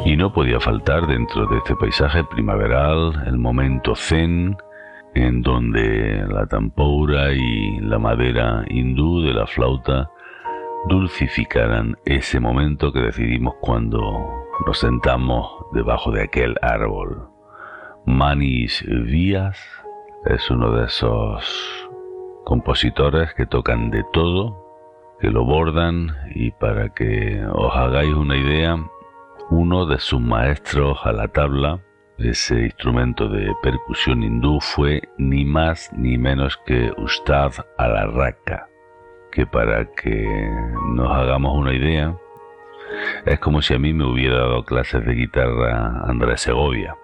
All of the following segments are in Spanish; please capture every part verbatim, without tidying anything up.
Y no podía faltar dentro de este paisaje primaveral el momento zen, en donde la tamboura y la madera hindú de la flauta dulcificaran ese momento que decidimos cuando nos sentamos debajo de aquel árbol. Manish Vyas es uno de esos compositores que tocan de todo, que lo bordan, y para que os hagáis una idea, uno de sus maestros a la tabla, ese instrumento de percusión hindú, fue ni más ni menos que Ustad Al-Raka, que para que nos hagamos una idea, es como si a mí me hubiera dado clases de guitarra Andrés Segovia.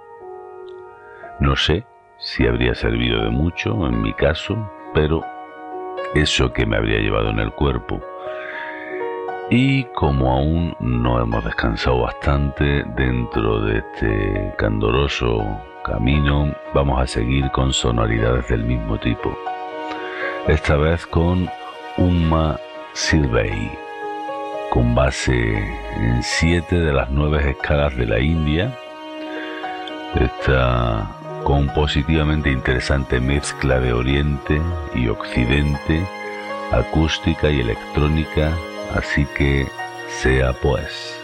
No sé si habría servido de mucho en mi caso, pero eso que me habría llevado en el cuerpo. Y como aún no hemos descansado bastante dentro de este candoroso camino, vamos a seguir con sonoridades del mismo tipo. Esta vez con Uma Silvey, con base en siete de las nueve escalas de la India. Esta compositivamente interesante mezcla de Oriente y Occidente, acústica y electrónica, así que sea pues.